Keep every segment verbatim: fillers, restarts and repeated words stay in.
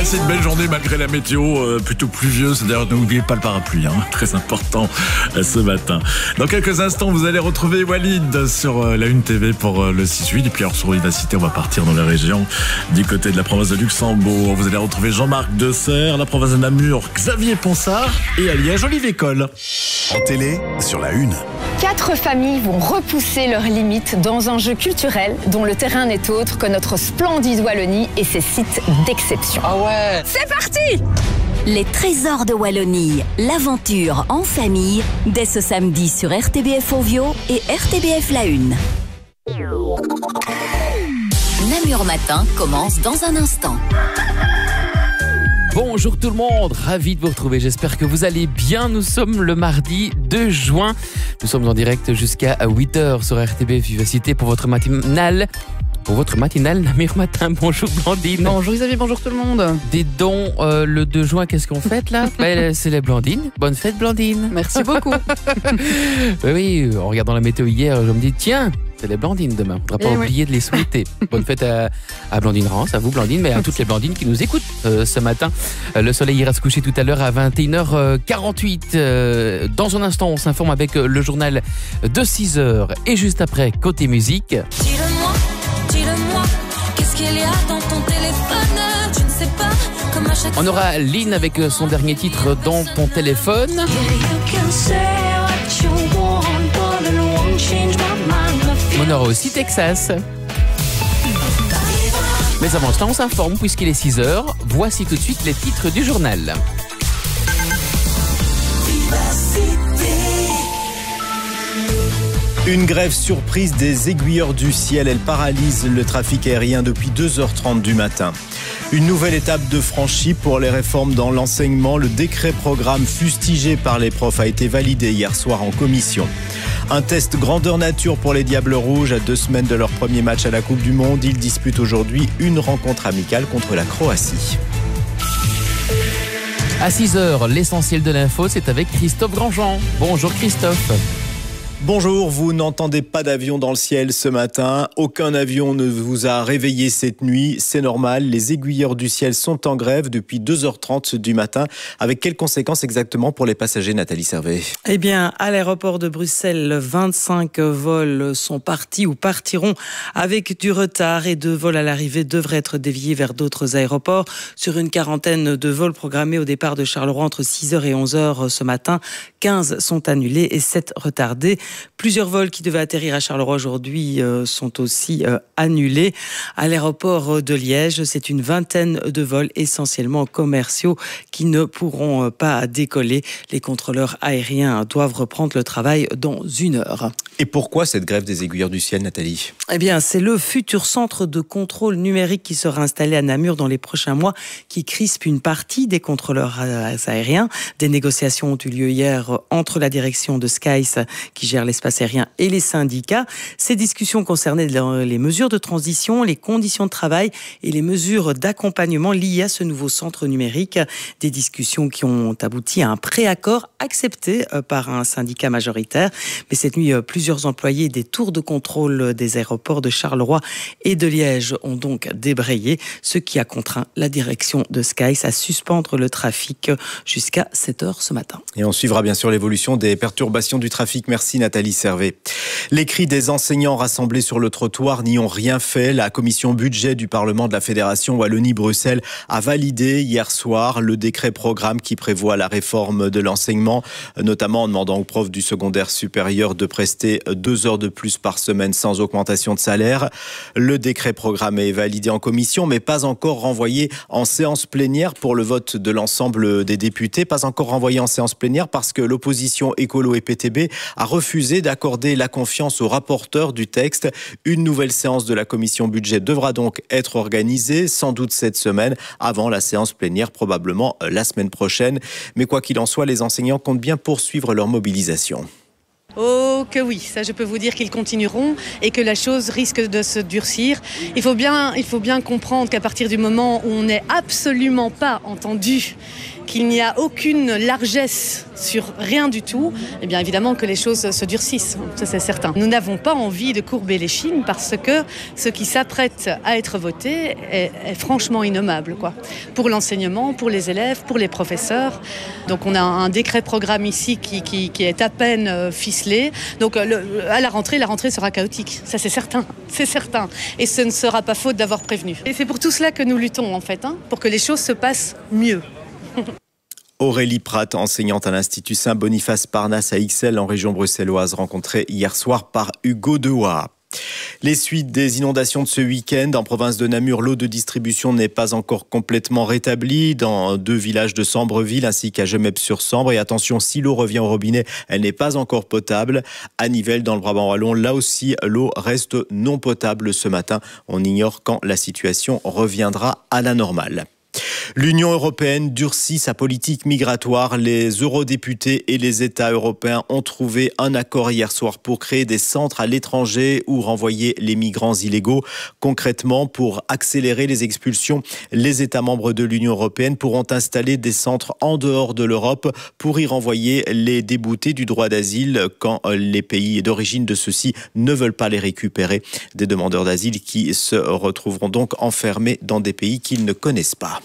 passez une belle journée malgré la météo euh, plutôt pluvieuse. D'ailleurs, n'oubliez pas le parapluie, hein, très important euh, ce matin. Dans quelques instants, vous allez retrouver Walid sur euh, la Une T V pour euh, le six huit. Et puis alors sur Vivacité, on va partir dans la région du côté de la province de Luxembourg. Vous allez retrouver Jean-Marc Deserre, la province de Namur, Xavier Ponsard et à Liège, Olivier Coll. En télé, sur la Une. Quatre familles vont repousser leurs limites dans un jeu culturel dont le terrain n'est autre que notre splendide Wallonie et ses sites d'exception. Ah ouais! C'est parti! Les trésors de Wallonie, l'aventure en famille, dès ce samedi sur R T B F Ovio et R T B F La Une. Namur Matin commence dans un instant. Bonjour tout le monde, ravi de vous retrouver, j'espère que vous allez bien. Nous sommes le mardi deux juin, nous sommes en direct jusqu'à huit heures sur R T B F Vivacité pour votre matinale. Pour votre matinale, Namur Matin. Bonjour Blandine. Bonjour Xavier, bonjour tout le monde. Dis donc, euh, le deux juin, qu'est-ce qu'on fête là? Ben, c'est les Blandines. Bonne fête Blandine. Merci beaucoup. Oui, en regardant la météo hier, je me dis, tiens, c'est les Blandines demain. On ne va pas Eh oublier oui. de les souhaiter. Bonne fête à, à Blandine Rance, à vous Blandine, mais à toutes les Blandines qui nous écoutent euh, ce matin. Euh, le soleil ira se coucher tout à l'heure à vingt et une heures quarante-huit. Euh, dans un instant, on s'informe avec euh, le journal de six heures. Et juste après, côté musique... Dis-le-moi, dis-le-moi, qu'est-ce qu'il y a dans ton téléphone? Tu ne sais pas, comme à chaque On aura Lynn avec euh, son dernier titre dans ton téléphone. fois. You can say what you want, but it won't change my mind. On aura aussi Texas. Mais avant cela, on s'informe puisqu'il est six heures. Voici tout de suite les titres du journal. Une grève surprise des aiguilleurs du ciel. Elle paralyse le trafic aérien depuis deux heures trente du matin. Une nouvelle étape de franchie pour les réformes dans l'enseignement. Le décret programme fustigé par les profs a été validé hier soir en commission. Un test grandeur nature pour les Diables Rouges à deux semaines de leur premier match à la Coupe du Monde. Ils disputent aujourd'hui une rencontre amicale contre la Croatie. À six heures, l'essentiel de l'info, c'est avec Christophe Grandjean. Bonjour Christophe. Bonjour, vous n'entendez pas d'avion dans le ciel ce matin. Aucun avion ne vous a réveillé cette nuit. C'est normal, les aiguilleurs du ciel sont en grève depuis deux heures trente du matin. Avec quelles conséquences exactement pour les passagers, Nathalie Servet? Eh bien, à l'aéroport de Bruxelles, vingt-cinq vols sont partis ou partiront avec du retard et deux vols à l'arrivée devraient être déviés vers d'autres aéroports. Sur une quarantaine de vols programmés au départ de Charleroi entre six heures et onze heures ce matin, quinze sont annulés et sept retardés. Plusieurs vols qui devaient atterrir à Charleroi aujourd'hui euh, sont aussi euh, annulés. À l'aéroport de Liège, c'est une vingtaine de vols essentiellement commerciaux qui ne pourront euh, pas décoller. Les contrôleurs aériens doivent reprendre le travail dans une heure. Et pourquoi cette grève des aiguilleurs du ciel, Nathalie? Eh bien, c'est le futur centre de contrôle numérique qui sera installé à Namur dans les prochains mois qui crispe une partie des contrôleurs aériens. Des négociations ont eu lieu hier entre la direction de Skies qui gère l'espace aérien et les syndicats. Ces discussions concernaient les mesures de transition, les conditions de travail et les mesures d'accompagnement liées à ce nouveau centre numérique. Des discussions qui ont abouti à un préaccord accepté par un syndicat majoritaire. Mais cette nuit, plusieurs employés des tours de contrôle des aéroports de Charleroi et de Liège ont donc débrayé, ce qui a contraint la direction de Skies à suspendre le trafic jusqu'à sept heures ce matin. Et on suivra bien sûr l'évolution des perturbations du trafic. Merci Nathalie Servet. Les cris des enseignants rassemblés sur le trottoir n'y ont rien fait. La commission budget du Parlement de la Fédération Wallonie-Bruxelles a validé hier soir le décret programme qui prévoit la réforme de l'enseignement, notamment en demandant aux profs du secondaire supérieur de prester deux heures de plus par semaine sans augmentation de salaire. Le décret programme est validé en commission, mais pas encore renvoyé en séance plénière pour le vote de l'ensemble des députés. Pas encore renvoyé en séance plénière parce que l'opposition écolo et P T B a refusé d'accorder la confiance au rapporteur du texte. Une nouvelle séance de la commission budget devra donc être organisée, sans doute cette semaine, avant la séance plénière, probablement la semaine prochaine. Mais quoi qu'il en soit, les enseignants comptent bien poursuivre leur mobilisation. Oh que oui, ça je peux vous dire qu'ils continueront et que la chose risque de se durcir. Il faut bien, il faut bien comprendre qu'à partir du moment où on n'est absolument pas entendu qu'il n'y a aucune largesse sur rien du tout, eh bien évidemment que les choses se durcissent, ça c'est certain. Nous n'avons pas envie de courber les chines parce que ce qui s'apprête à être voté est, est franchement innommable, quoi. Pour l'enseignement, pour les élèves, pour les professeurs. Donc on a un décret programme ici qui, qui, qui est à peine ficelé. Donc le, à la rentrée, la rentrée sera chaotique, ça c'est certain, c'est certain. Et ce ne sera pas faute d'avoir prévenu. Et c'est pour tout cela que nous luttons en fait, hein, pour que les choses se passent mieux. Aurélie Pratt, enseignante à l'Institut Saint-Boniface Parnasse à Ixelles en région bruxelloise, rencontrée hier soir par Hugo Dewa. Les suites des inondations de ce week-end en province de Namur, l'eau de distribution n'est pas encore complètement rétablie dans deux villages de Sambreville ainsi qu'à Gemep-sur-Sambre. Et attention, si l'eau revient au robinet, elle n'est pas encore potable. À Nivelles, dans le Brabant wallon, là aussi, l'eau reste non potable ce matin. On ignore quand la situation reviendra à la normale. L'Union européenne durcit sa politique migratoire. Les eurodéputés et les États européens ont trouvé un accord hier soir pour créer des centres à l'étranger où renvoyer les migrants illégaux. Concrètement, pour accélérer les expulsions, les États membres de l'Union européenne pourront installer des centres en dehors de l'Europe pour y renvoyer les déboutés du droit d'asile quand les pays d'origine de ceux-ci ne veulent pas les récupérer. Des demandeurs d'asile qui se retrouveront donc enfermés dans des pays qu'ils ne connaissent pas.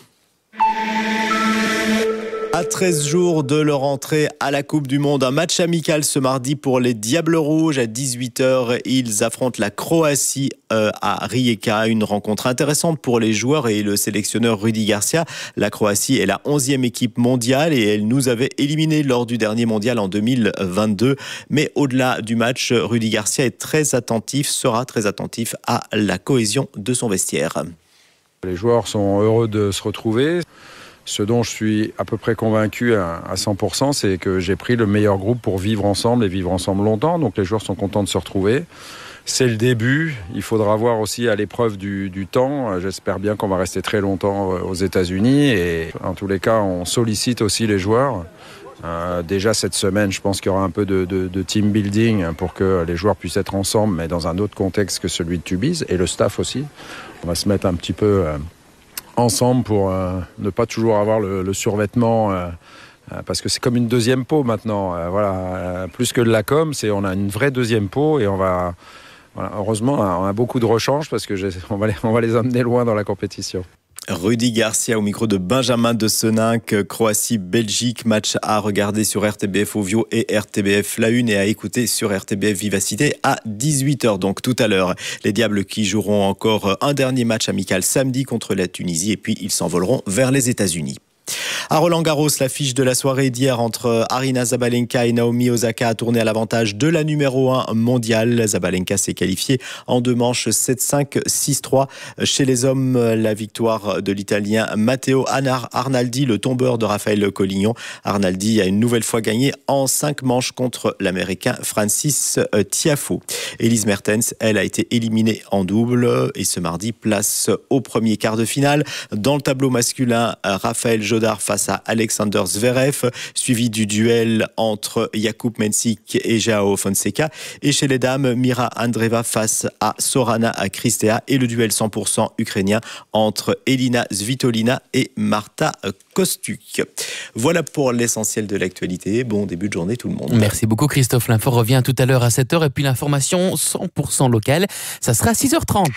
À treize jours de leur entrée à la Coupe du Monde, un match amical ce mardi pour les Diables Rouges. À dix-huit heures, ils affrontent la Croatie euh, à Rijeka. Une rencontre intéressante pour les joueurs et le sélectionneur Rudi Garcia. La Croatie est la onzième équipe mondiale et elle nous avait éliminés lors du dernier mondial en deux mille vingt-deux. Mais au-delà du match, Rudi Garcia est très attentif, sera très attentif à la cohésion de son vestiaire. Les joueurs sont heureux de se retrouver. Ce dont je suis à peu près convaincu à cent pour cent, c'est que j'ai pris le meilleur groupe pour vivre ensemble et vivre ensemble longtemps. Donc les joueurs sont contents de se retrouver. C'est le début. Il faudra voir aussi à l'épreuve du, du temps. J'espère bien qu'on va rester très longtemps aux États-Unis. Et en tous les cas, on sollicite aussi les joueurs. Euh, déjà cette semaine, je pense qu'il y aura un peu de, de, de team building pour que les joueurs puissent être ensemble, mais dans un autre contexte que celui de Tubize. Et le staff aussi. On va se mettre un petit peu... Euh, ensemble pour euh, ne pas toujours avoir le, le survêtement euh, euh, parce que c'est comme une deuxième peau maintenant, euh, voilà, euh, plus que de la com, c'est on a une vraie deuxième peau et on va voilà, heureusement on a beaucoup de rechange parce que on va les, on va les emmener loin dans la compétition. Rudi Garcia au micro de Benjamin de Seninck. Croatie-Belgique, match à regarder sur R T B F Ovio et R T B F La Une et à écouter sur R T B F Vivacité à dix-huit heures, donc tout à l'heure. Les Diables qui joueront encore un dernier match amical samedi contre la Tunisie et puis ils s'envoleront vers les États-Unis. À Roland-Garros, l'affiche de la soirée d'hier entre Aryna Sabalenka et Naomi Osaka a tourné à l'avantage de la numéro un mondiale. Sabalenka s'est qualifiée en deux manches sept cinq, six trois. Chez les hommes, la victoire de l'Italien Matteo Arnaldi, le tombeur de Raphaël Collignon. Arnaldi a une nouvelle fois gagné en cinq manches contre l'Américain Francis Tiafoe. Elise Mertens, elle, a été éliminée en double et ce mardi, place au premier quart de finale. Dans le tableau masculin, Raphaël Jodar face à Alexander Zverev, suivi du duel entre Jakub Mensik et Joao Fonseca. Et chez les dames, Mira Andreeva face à Sorana Kristea et le duel cent pour cent ukrainien entre Elina Svitolina et Marta Kostyuk. Voilà pour l'essentiel de l'actualité. Bon début de journée tout le monde. Merci beaucoup Christophe. L'info revient tout à l'heure à sept heures et puis l'information cent pour cent locale, ça sera à six heures trente.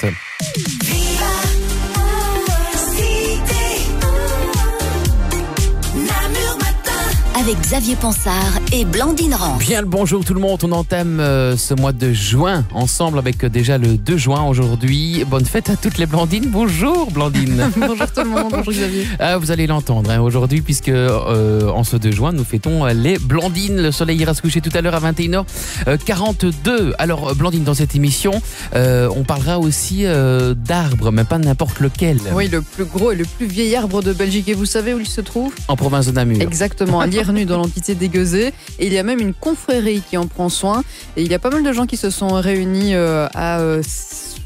Avec Xavier Pansard et Blandine Rand. Bien le bonjour tout le monde, on entame euh, ce mois de juin ensemble avec euh, déjà le deux juin aujourd'hui. Bonne fête à toutes les Blandines. Bonjour Blandine. Bonjour tout le monde, bonjour Xavier. Ah, vous allez l'entendre hein, aujourd'hui puisque euh, en ce deux juin nous fêtons euh, les Blandines. Le soleil ira se coucher tout à l'heure à vingt et une heures quarante-deux. Alors Blandine, dans cette émission, euh, on parlera aussi euh, d'arbres, mais pas n'importe lequel. Oui, le plus gros et le plus vieil arbre de Belgique. Et vous savez où il se trouve ? En province de Namur. Exactement, à Liernu dans l'entité d'Aiguezé. Et il y a même une confrérie qui en prend soin. Et il y a pas mal de gens qui se sont réunis euh, à... Euh,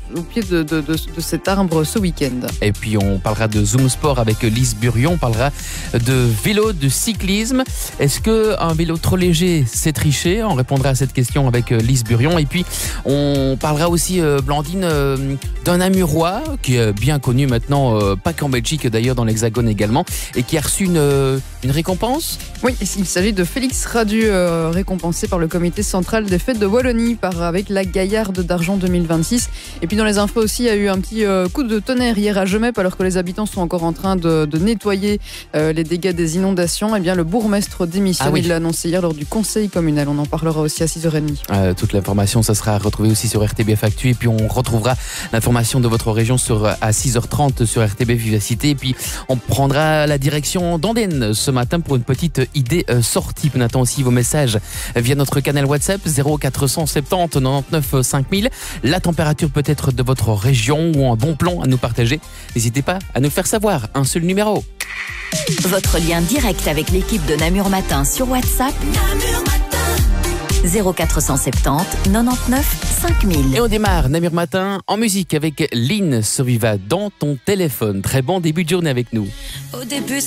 au pied de, de, de, de cet arbre ce week-end. Et puis on parlera de Zoom Sport avec Lise Burion, on parlera de vélo, de cyclisme. Est-ce qu'un vélo trop léger, c'est tricher? On répondra à cette question avec Lise Burion. Et puis on parlera aussi, euh, Blandine, euh, d'un Namurois qui est bien connu maintenant, euh, pas qu'en Belgique d'ailleurs, dans l'Hexagone également, et qui a reçu une, euh, une récompense. Oui, il s'agit de Félix Radu, euh, récompensé par le comité central des fêtes de Wallonie par, avec la Gaillarde d'Argent deux mille vingt-six. Et puis dans les infos aussi, il y a eu un petit euh, coup de tonnerre hier à Gemep, alors que les habitants sont encore en train de, de nettoyer euh, les dégâts des inondations. Eh bien, le bourgmestre démissionne, ah oui. Il l'a annoncé hier lors du conseil communal. On en parlera aussi à six heures trente. Euh, toute l'information, ça sera retrouvé aussi sur R T B F Actu. Et puis on retrouvera l'information de votre région sur, à six heures trente sur R T B Vivacité. Et puis on prendra la direction d'Andenne ce matin pour une petite idée euh, sortie. On attend aussi vos messages via notre canal WhatsApp zéro quatre cent soixante-dix quatre-vingt-dix-neuf cinq mille. La température peut-être de votre région ou un bon plan à nous partager. N'hésitez pas à nous faire savoir. Un seul numéro. Votre lien direct avec l'équipe de Namur Matin sur WhatsApp. Namur Matin. zéro quatre cent soixante-dix quatre-vingt-dix-neuf cinq mille. Et on démarre Namur Matin en musique avec Lynn Surviva dans ton téléphone. Très bon début de journée avec nous. Au début,